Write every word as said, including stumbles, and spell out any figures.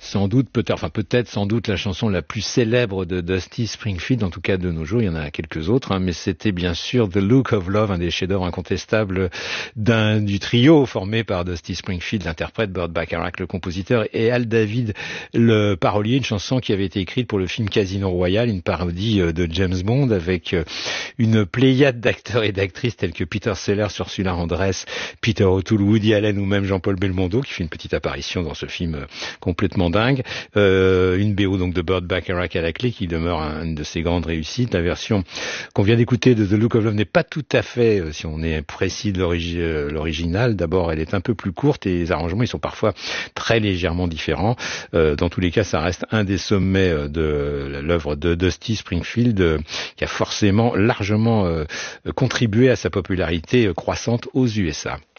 sans doute, peut-être, enfin peut-être, sans doute la chanson la plus célèbre de Dusty Springfield, en tout cas de nos jours, il y en a quelques autres, hein, mais c'était bien sûr The Look of Love, un des chefs-d'œuvre incontestables d'un, du trio formé par Dusty Springfield, l'interprète, Burt Bacharach, le compositeur, et Al David, le parolier, une chanson qui avait été écrite pour le film Casino Royale, une parodie de James Bond, avec une pléiade d'acteurs et d'actrices tels que Peter Sellers, Ursula Andress, Peter O'Toole, Woody Allen ou même Jean-Paul Belmondo, qui fait une petite apparition dans ce film complètement dingue. Euh, une B O donc de Burt Bacharach à la clé, qui demeure une de ses grandes réussites. La version qu'on vient d'écouter de The Look of Love n'est pas tout à fait, si on est précis de l'origi- l'original. D'abord, elle est un peu plus courte et les arrangements, ils sont parfois très légèrement différents. Euh, dans tous les cas, ça reste un des sommets de l'œuvre de Dusty Springfield, euh, qui a forcément largement euh, contribué à sa popularité croissante aux U S A.